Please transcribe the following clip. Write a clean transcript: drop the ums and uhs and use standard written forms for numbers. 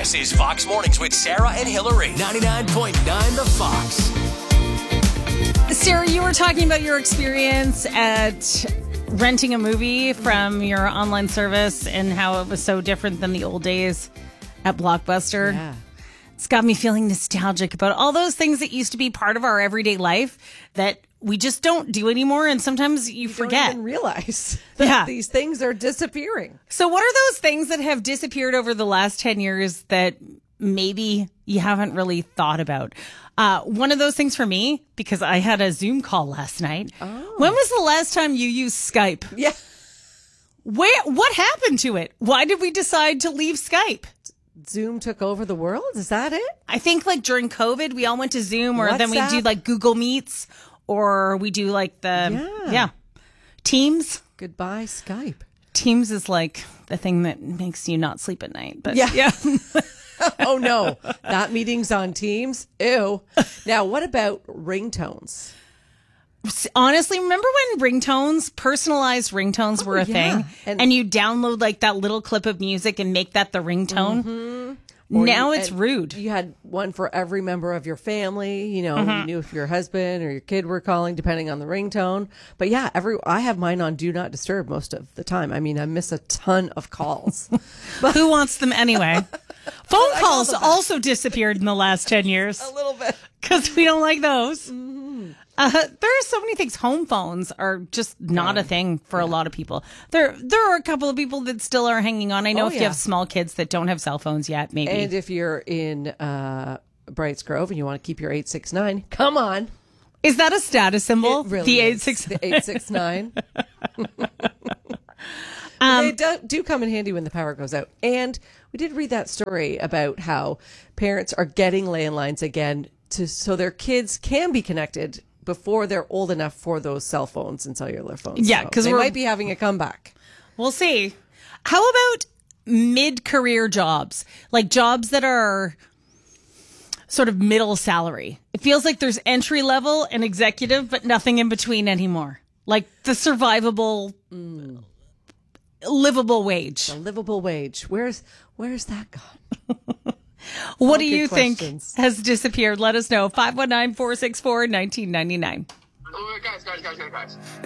This is Fox Mornings with Sarah and Hillary. 99.9 The Fox. Sarah, you were talking about your experience at renting a movie from your online service and how it was so different than the old days at Blockbuster. Yeah. It's got me feeling nostalgic about all those things that used to be part of our everyday life that we just don't do anymore. And sometimes you forget. Don't even realize that these things are disappearing. So what are those things that have disappeared over the last 10 years that maybe you haven't really thought about? One of those things for me, because I had a Zoom call last night. Oh. When was the last time you used Skype? Yeah. What happened to it? Why did we decide to leave Skype? Zoom took over the world? Is that it? I think like during COVID, we all went to Zoom, or then we WhatsApp? do like Google Meets, or we do like the Teams. Goodbye, Skype. Teams is like the thing that makes you not sleep at night. But Yeah. Oh, no. That meeting's on Teams? Ew. Now, what about ringtones? Honestly, remember when personalized ringtones were a thing? And you download like that little clip of music and make that the ringtone? Mm-hmm. Now it's rude. You had one for every member of your family. You know, you knew if your husband or your kid were calling, depending on the ringtone. But yeah, I have mine on Do Not Disturb most of the time. I mean, I miss a ton of calls. But who wants them anyway? Phone calls also disappeared in the last 10 years. A little bit. Because we don't like those. Mm-hmm. There are so many things. Home phones are just not a thing for a lot of people. There are a couple of people that still are hanging on. I know if you have small kids that don't have cell phones yet, maybe. And if you're in Brights Grove and you want to keep your 869, come on. Is that a status symbol? It really the is. 869. The 869. They do come in handy when the power goes out. And we did read that story about how parents are getting landlines again so their kids can be connected before they're old enough for those cell phones and cellular phones. Yeah, because they might be having a comeback. We'll see. How about mid-career jobs? Like jobs that are sort of middle salary. It feels like there's entry level and executive, but nothing in between anymore. Like the survivable, livable wage. A livable wage. Where's that gone? What do you think has disappeared? Let us know. 519-464-1999. Oh, guys.